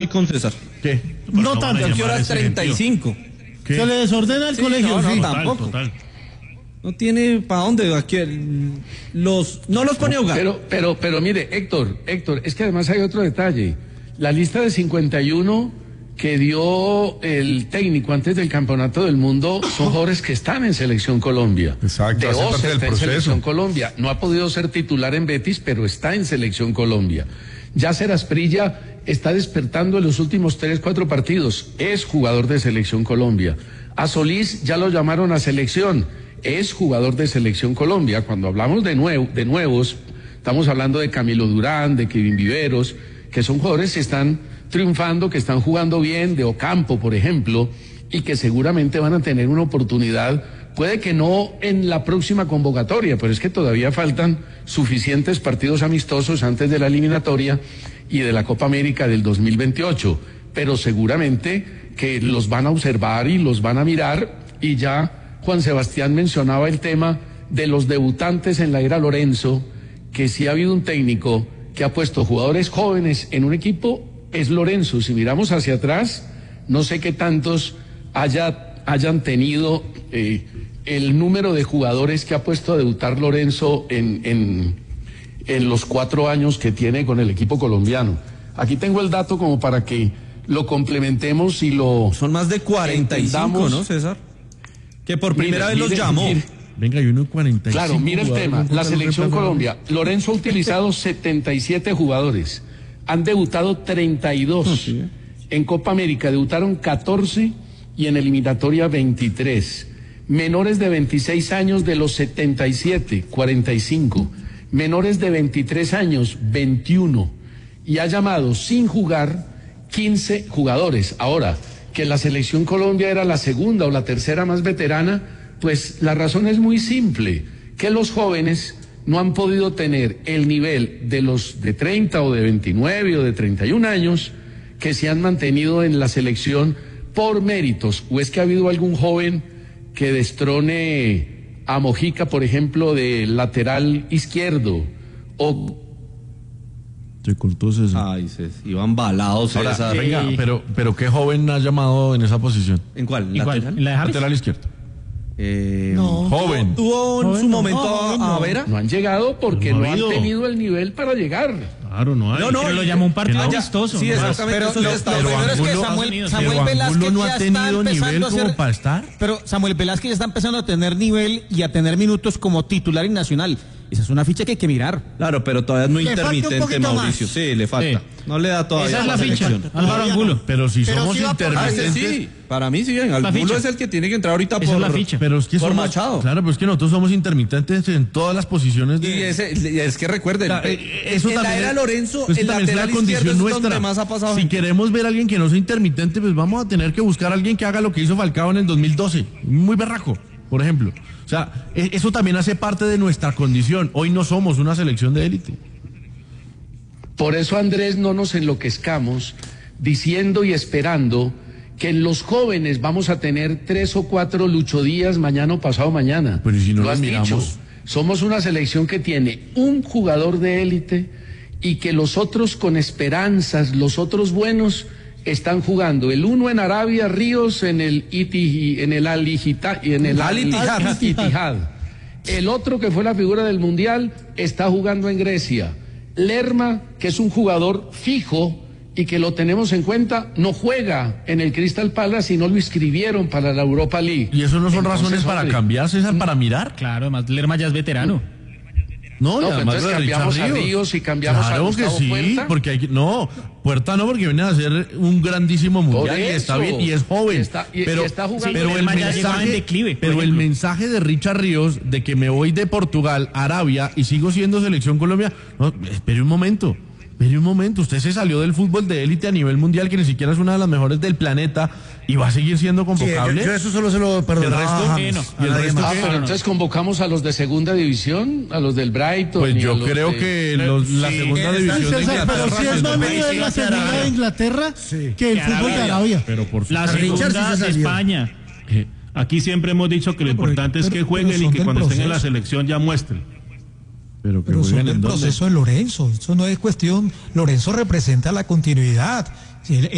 con César. ¿Qué? No tanto, ¿a qué hora 35? ¿Qué? ¿Se le desordena el colegio? No, Sí. tampoco. Total. No tiene para dónde. Aquí no los pone a jugar. Pero mire, Héctor, es que además hay otro detalle. La lista de 51 que dio el técnico antes del Campeonato del Mundo son jugadores que están en Selección Colombia. Exacto, De hace parte Osa del está en proceso. Selección Colombia. No ha podido ser titular en Betis, pero está en Selección Colombia. Yacer Asprilla está despertando en los últimos 3-4 partidos. Es jugador de Selección Colombia. A Solís ya lo llamaron a selección. Es jugador de Selección Colombia. Cuando hablamos de nuevos, estamos hablando de Camilo Durán, de Kevin Viveros, que son jugadores que están triunfando, que están jugando bien, de Ocampo, por ejemplo, y que seguramente van a tener una oportunidad, puede que no en la próxima convocatoria, pero es que todavía faltan suficientes partidos amistosos antes de la eliminatoria y de la Copa América del 2028, pero seguramente que los van a observar y los van a mirar, y ya Juan Sebastián mencionaba el tema de los debutantes en la era Lorenzo, que si ha habido un técnico que ha puesto jugadores jóvenes en un equipo, es Lorenzo. Si miramos hacia atrás, no sé qué tantos hayan tenido el número de jugadores que ha puesto a debutar Lorenzo en los 4 años que tiene con el equipo colombiano. Aquí tengo el dato como para que lo complementemos y lo... Son más de 45, ¿no, César? Que por primera vez los llamó. Venga, hay uno 45. Claro, mira el tema. La Selección Colombia. Lorenzo ha utilizado 77 jugadores. Han debutado 32. Sí. En Copa América debutaron 14 y en eliminatoria 23. Menores de 26 años de los 77, 45. Menores de 23 años, 21. Y ha llamado sin jugar 15 jugadores. Ahora, que la Selección Colombia era la segunda o la tercera más veterana, pues la razón es muy simple, que los jóvenes no han podido tener el nivel de los de 30 o de 29 o de 31 años que se han mantenido en la selección por méritos. ¿O es que ha habido algún joven que destrone a Mojica, por ejemplo, de lateral izquierdo? O... Se cortó César. Ay, iban balados. Ahora, César. venga, pero ¿qué joven ha llamado en esa posición? ¿En cuál? ¿En cuál? ¿En la de James? Lateral izquierdo. No. Joven. ¿Tuvo en Joven su no, momento joven a no. Vera? No han llegado porque No no ha han habido. tenido el nivel para llegar. Claro, no hay. Pero lo llamó un partido amistoso. Sí, ¿no? exactamente. Pero eso ya lo está. primero es que Angulo- Samuel pero Velázquez Angulo no ya ha está tenido nivel empezando a como hacer... para estar. Pero Samuel Velázquez ya está empezando a tener nivel y a tener minutos como titular y nacional. Esa es una ficha que hay que mirar. Claro, pero todavía es muy Le falta un intermitente, poquito Mauricio. más. Sí, le falta. Sí. No le da todavía. Esa es la para ficha. selección. Álvaro Angulo. Pero si Pero somos sí va por- intermitentes. Sí, para mí sí, el Angulo ficha. es el que tiene que entrar ahorita Esa por es la ficha. Pero es que por somos, Machado. Claro, pero es que nosotros somos intermitentes en todas las posiciones Y de... es que recuerden, Eso en la también era es- Lorenzo, pues el también es lateral una condición izquierdo es nuestra. donde más ha pasado. Si queremos ver a alguien que no sea intermitente, pues vamos a tener que buscar a alguien que haga lo que hizo Falcao en el 2012. Muy berraco, por ejemplo. O sea, eso también hace parte de nuestra condición. Hoy no somos una selección de élite. Por eso, Andrés, no nos enloquezcamos diciendo y esperando que en los jóvenes vamos a tener 3 o 4 Lucho Díaz mañana o pasado mañana. Pero ¿y si no Lo los has miramos? dicho. Somos una selección que tiene un jugador de élite y que los otros con esperanzas, los otros buenos, están jugando. El uno en Arabia, Ríos en el Al-Ittihad. El otro, que fue la figura del Mundial, está jugando en Grecia. Lerma, que es un jugador fijo y que lo tenemos en cuenta, no juega en el Crystal Palace y no lo inscribieron para la Europa League. ¿Y eso no son Entonces, razones para hombre, cambiar, César, para mirar? Claro, además Lerma ya es veterano. No, No, y pues además entonces lo de Richard cambiamos a Ríos y cambiamos a Claro Gustavo que sí, Puerta. porque hay que... No, Puerta no, porque viene a hacer un grandísimo mundial y eso. está bien, y es joven. Y pero está jugando. pero Sí, el Lerma ya llegaba en mensaje, declive, por pero el ejemplo. mensaje de Richard Ríos de que me voy de Portugal a Arabia y sigo siendo selección Colombia, no, espere un momento. Usted se salió del fútbol de élite a nivel mundial, que ni siquiera es una de las mejores del planeta, y va a seguir siendo convocable. Yo eso solo se lo perdonaba a James. no. ¿Y el resto qué? Pero entonces convocamos a los de segunda división, a los del Brighton. Pues y a yo los creo de- que la segunda división de César, pero Inglaterra, si es pues, más no nivel la segunda de Inglaterra que el fútbol de Arabia. pero por La favor. Richard sí segunda se de salió. España. Aquí siempre hemos dicho que lo importante es que jueguen pero y son que del cuando estén en la proceso. selección ya muestren. Pero que Pero son jueguen del en dónde. proceso de Lorenzo. Eso no es cuestión. Lorenzo representa la continuidad. Si él